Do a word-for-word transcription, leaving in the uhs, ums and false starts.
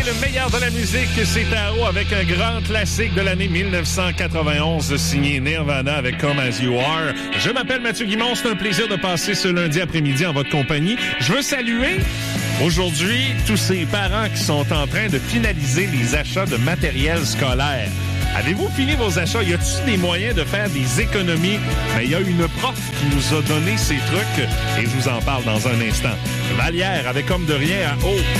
le meilleur de la musique, c'est Tao avec un grand classique de l'année dix-neuf cent quatre-vingt-onze signé Nirvana avec Come As You Are. Je m'appelle Mathieu Guimond, c'est un plaisir de passer ce lundi après-midi en votre compagnie. Je veux saluer aujourd'hui tous ces parents qui sont en train de finaliser les achats de matériel scolaire. Avez-vous fini vos achats? Y a-t-il des moyens de faire des économies? Ben, il y a une prof qui nous a donné ces trucs et je vous en parle dans un instant. Vallière avec Homme de rien à eau.